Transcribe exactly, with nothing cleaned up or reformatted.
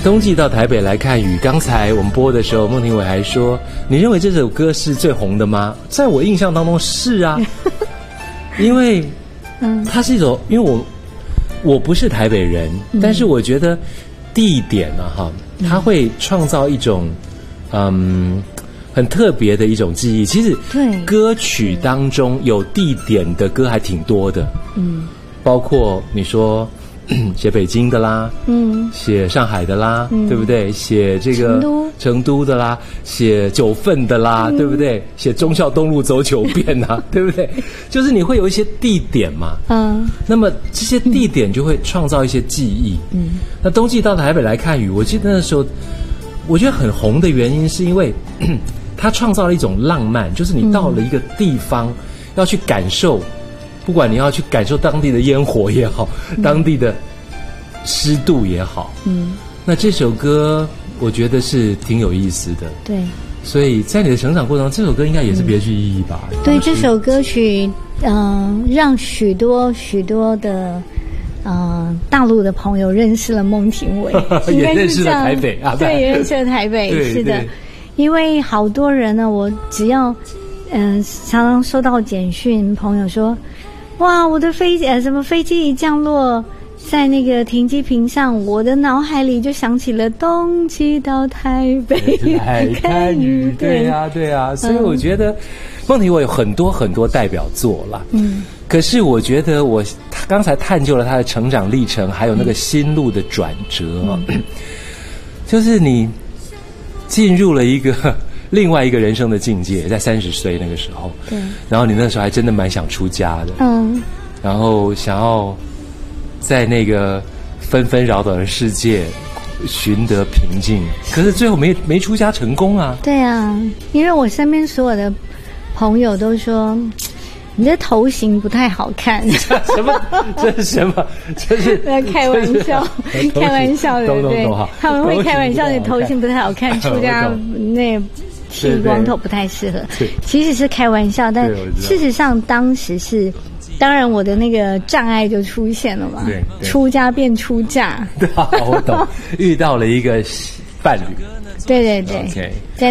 冬季到台北来看雨，刚才我们播的时候，孟庭苇还说：“你认为这首歌是最红的吗？”在我印象当中是啊，因为，嗯，它是一首，因为我我不是台北人，嗯、但是我觉得地点呢、啊，哈，它会创造一种嗯很特别的一种记忆。其实，对歌曲当中有地点的歌还挺多的，嗯，包括你说。写北京的啦，嗯，写上海的啦，嗯、对不对？写这个成都成都的啦，写九份的啦，嗯、对不对？写忠孝东路走九遍呐、啊，对不对？就是你会有一些地点嘛，嗯，那么这些地点就会创造一些记忆，嗯。那冬季到台北来看雨，我记得那时候，我觉得很红的原因是因为它创造了一种浪漫，就是你到了一个地方、嗯、要去感受。不管你要去感受当地的烟火也好，嗯、当地的湿度也好，嗯，那这首歌我觉得是挺有意思的。对，所以在你的成长过程中，这首歌应该也是别具意义吧？嗯、 对，这首歌曲，嗯、呃，让许多许多的，嗯、呃，大陆的朋友认识了孟庭苇， 也认识了台北啊， 对，也认识了台北，是的，因为好多人呢，我只要，嗯、呃，常常收到简讯，朋友说。哇，我的飞呃什么飞机一降落在那个停机坪上，我的脑海里就想起了冬季到台北看雨。对呀、啊、对呀、啊，所以我觉得孟庭苇有很多很多代表作啦。嗯，可是我觉得我刚才探究了他的成长历程，还有那个心路的转折、嗯、就是你进入了一个另外一个人生的境界，在三十岁那个时候，对，然后你那时候还真的蛮想出家的，嗯，然后想要在那个纷纷扰扰的世界寻得平静，可是最后没没出家成功啊。 对啊，因为我身边所有的朋友都说你的头型不太好看。 什么？这是什么？这是在开玩笑，开玩笑的，对，他们会开玩笑，你头型不太好看，出家那。剃光头不太适合，其实是开玩笑，但事实上当时是，当然我的那个障碍就出现了嘛，对，出家变出嫁， 对，我懂，遇到了一个伴侣， 对对对， okay. 在